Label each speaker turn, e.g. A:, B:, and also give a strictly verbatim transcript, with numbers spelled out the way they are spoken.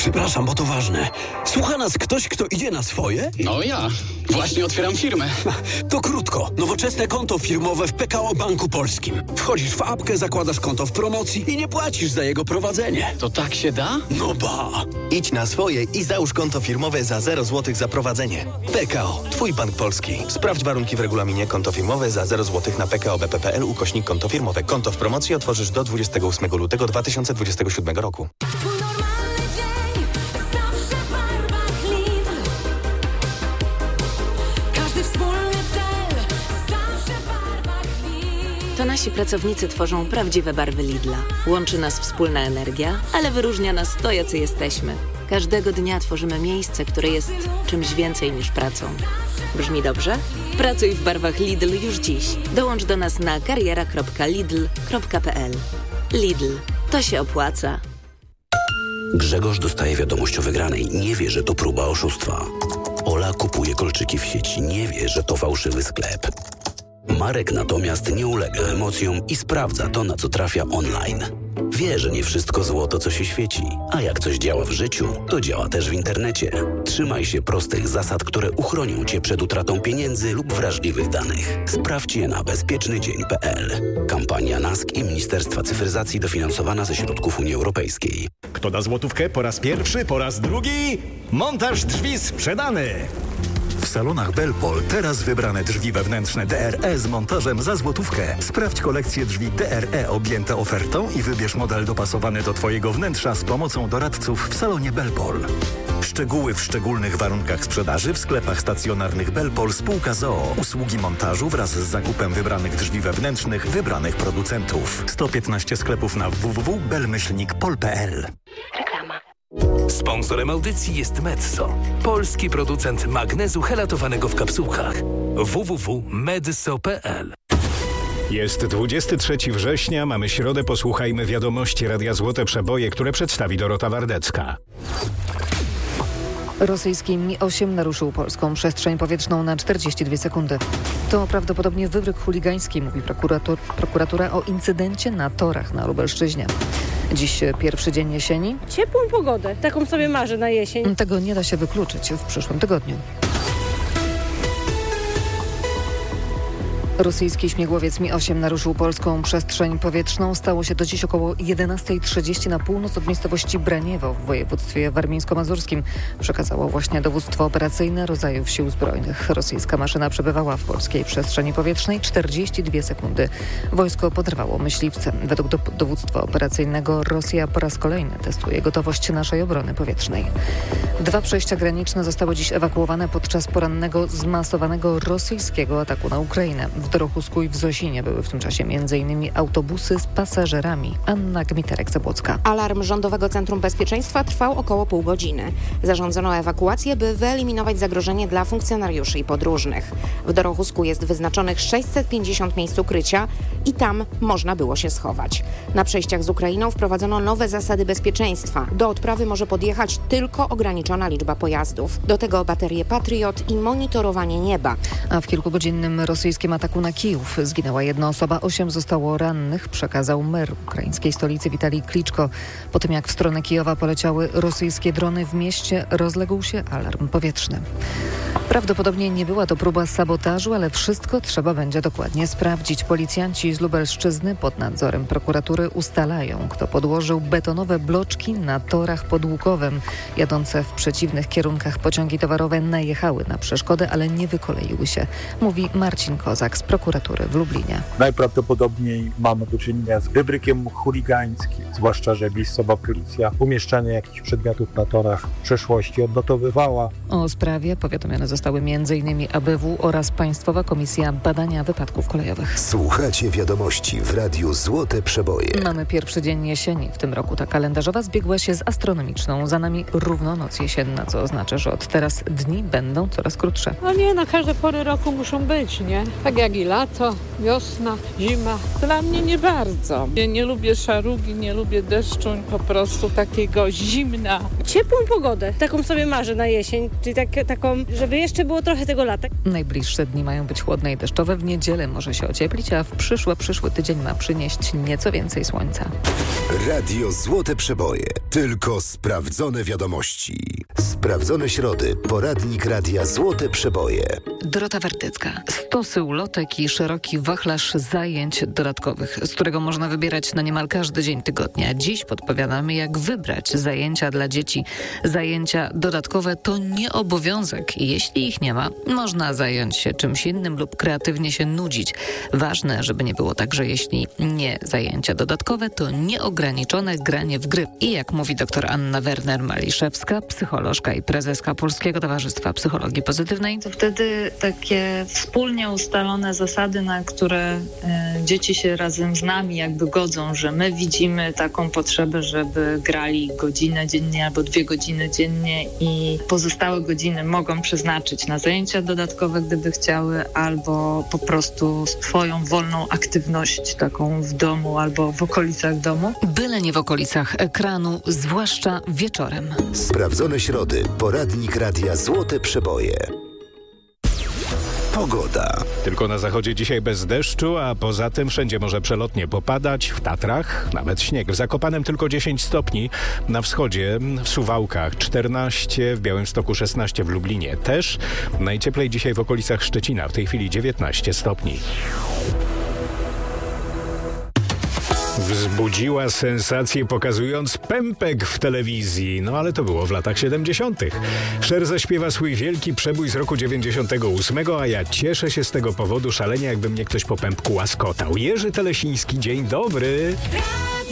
A: Przepraszam, bo to ważne. Słucha nas ktoś, kto idzie na swoje?
B: No ja. Właśnie otwieram firmę.
A: To krótko. Nowoczesne konto firmowe w P K O Banku Polskim. Wchodzisz w apkę, zakładasz konto w promocji i nie płacisz za jego prowadzenie.
B: To tak się da?
A: No ba.
C: Idź na swoje i załóż konto firmowe za zero złotych za prowadzenie. P K O. Twój bank polski. Sprawdź warunki w regulaminie. Konto firmowe za zero złotych na pkobp.pl ukośnik konto firmowe. Konto w promocji otworzysz do dwudziestego ósmego lutego dwa tysiące dwudziestego siódmego roku.
D: To nasi pracownicy tworzą prawdziwe barwy Lidla. Łączy nas wspólna energia, ale wyróżnia nas to, jacy jesteśmy. Każdego dnia tworzymy miejsce, które jest czymś więcej niż pracą. Brzmi dobrze? Pracuj w barwach Lidl już dziś. Dołącz do nas na kariera kropka lidl kropka p l. Lidl. To się opłaca.
E: Grzegorz dostaje wiadomość o wygranej. Nie wie, że to próba oszustwa. Ola kupuje kolczyki w sieci. Nie wie, że to fałszywy sklep. Marek natomiast nie ulega emocjom i sprawdza to, na co trafia online. Wie, że nie wszystko złoto, co się świeci, a jak coś działa w życiu, to działa też w internecie. Trzymaj się prostych zasad, które uchronią Cię przed utratą pieniędzy lub wrażliwych danych. Sprawdź je na bezpieczny dzień kropka p l. Kampania N A S K i Ministerstwa Cyfryzacji dofinansowana ze środków Unii Europejskiej.
F: Kto da złotówkę po raz pierwszy, po raz drugi? Montaż drzwi sprzedany! W salonach Belpol teraz wybrane drzwi wewnętrzne D R E z montażem za złotówkę. Sprawdź kolekcję drzwi D R E objęte ofertą i wybierz model dopasowany do Twojego wnętrza z pomocą doradców w salonie Belpol. Szczegóły w szczególnych warunkach sprzedaży w sklepach stacjonarnych Belpol spółka z o o. Usługi montażu wraz z zakupem wybranych drzwi wewnętrznych wybranych producentów. sto piętnaście sklepów na w w w kropka bel myślnik pol kropka p l.
G: Reklama. Sponsorem audycji jest Medso, polski producent magnezu helatowanego w kapsułkach. w w w kropka medso kropka p l.
F: Jest dwudziestego trzeciego września, mamy środę, posłuchajmy wiadomości Radia Złote Przeboje, które przedstawi Dorota Wardecka.
H: Rosyjski Mi osiem naruszył polską przestrzeń powietrzną na czterdzieści dwie sekundy. To prawdopodobnie wybryk chuligański, mówi prokurator, prokuratura o incydencie na torach na Lubelszczyźnie. Dziś pierwszy dzień jesieni.
I: Ciepłą pogodę, taką sobie marzę na jesień.
H: Tego nie da się wykluczyć w przyszłym tygodniu. Rosyjski śmigłowiec Mi osiem naruszył polską przestrzeń powietrzną. Stało się to dziś około jedenasta trzydzieści na północ od miejscowości Braniewo w województwie warmińsko-mazurskim. Przekazało właśnie dowództwo operacyjne rodzajów sił zbrojnych. Rosyjska maszyna przebywała w polskiej przestrzeni powietrznej czterdzieści dwie sekundy. Wojsko podrywało myśliwce. Według do- dowództwa operacyjnego Rosja po raz kolejny testuje gotowość naszej obrony powietrznej. Dwa przejścia graniczne zostały dziś ewakuowane podczas porannego zmasowanego rosyjskiego ataku na Ukrainę. W Dorochusku i w Zosinie były w tym czasie m.in. autobusy z pasażerami. Anna Gmiterek-Zabłocka.
J: Alarm Rządowego Centrum Bezpieczeństwa trwał około pół godziny. Zarządzono ewakuację, by wyeliminować zagrożenie dla funkcjonariuszy i podróżnych. W Dorochusku jest wyznaczonych sześćset pięćdziesiąt miejsc ukrycia i tam można było się schować. Na przejściach z Ukrainą wprowadzono nowe zasady bezpieczeństwa. Do odprawy może podjechać tylko ograniczona liczba pojazdów. Do tego baterie Patriot i monitorowanie nieba.
H: A w kilkugodzinnym rosyjskim ataku na Kijów zginęła jedna osoba, osiem zostało rannych, przekazał mer ukraińskiej stolicy Witalij Kliczko. Po tym jak w stronę Kijowa poleciały rosyjskie drony, w mieście rozległ się alarm powietrzny. Prawdopodobnie nie była to próba sabotażu, ale wszystko trzeba będzie dokładnie sprawdzić. Policjanci z Lubelszczyzny pod nadzorem prokuratury ustalają, kto podłożył betonowe bloczki na torach pod Łukowem. Jadące w przeciwnych kierunkach pociągi towarowe najechały na przeszkodę, ale nie wykoleiły się, mówi Marcin Kozak z prokuratury w Lublinie.
K: Najprawdopodobniej mamy do czynienia z wybrykiem chuligańskim, zwłaszcza że miejscowa policja umieszczanie jakichś przedmiotów na torach w przeszłości odnotowywała.
H: O sprawie powiadomione zostały m.in. A B W oraz Państwowa Komisja Badania Wypadków Kolejowych.
L: Słuchacie wiadomości w Radiu Złote Przeboje.
H: Mamy pierwszy dzień jesieni. W tym roku ta kalendarzowa zbiegła się z astronomiczną. Za nami równo noc jesienna, co oznacza, że od teraz dni będą coraz krótsze.
I: No nie, no każde pory roku muszą być, nie? Tak jak
M: uwagi lato, wiosna, zima. Dla mnie nie bardzo. Ja nie lubię szarugi, nie lubię deszczu, po prostu takiego zimna.
I: Ciepłą pogodę, taką sobie marzę na jesień, czyli tak, taką, żeby jeszcze było trochę tego lata.
H: Najbliższe dni mają być chłodne i deszczowe. W niedzielę może się ocieplić, a w przyszły, przyszły tydzień ma przynieść nieco więcej słońca.
L: Radio Złote Przeboje. Tylko sprawdzone wiadomości. Sprawdzone środy. Poradnik Radia Złote Przeboje.
H: Dorota Wertycka. Stosy ulotek i szeroki wachlarz zajęć dodatkowych, z którego można wybierać na niemal każdy dzień tygodnia. Dziś podpowiadamy, jak wybrać zajęcia dla dzieci. Zajęcia dodatkowe to nie obowiązek i jeśli ich nie ma, można zająć się czymś innym lub kreatywnie się nudzić. Ważne, żeby nie było tak, że jeśli nie zajęcia dodatkowe, to nieograniczone granie w gry. I jak mówi dr Anna Werner-Maliszewska, psycholożka i prezeska Polskiego Towarzystwa Psychologii Pozytywnej,
N: to wtedy takie wspólnie ustalone zasady, na które y, dzieci się razem z nami jakby godzą, że my widzimy taką potrzebę, żeby grali godzinę dziennie albo dwie godziny dziennie i pozostałe godziny mogą przeznaczyć na zajęcia dodatkowe, gdyby chciały, albo po prostu swoją wolną aktywność taką w domu albo w okolicach domu.
H: Byle nie w okolicach ekranu, zwłaszcza wieczorem.
L: Sprawdzone środy. Poradnik Radia Złote Przeboje. Pogoda.
F: Tylko na zachodzie dzisiaj bez deszczu, a poza tym wszędzie może przelotnie popadać. W Tatrach nawet śnieg. W Zakopanem tylko dziesięć stopni. Na wschodzie w Suwałkach czternaście, w Białymstoku szesnaście, w Lublinie też. Najcieplej dzisiaj w okolicach Szczecina. W tej chwili dziewiętnaście stopni. Wzbudziła sensację pokazując pępek w telewizji. No ale to było w latach siedemdziesiątych. Cher zaśpiewa swój wielki przebój z roku dziewięćdziesiątego ósmego, a ja cieszę się z tego powodu szalenie, jakby mnie ktoś po pępku łaskotał. Jerzy Telesiński, dzień dobry.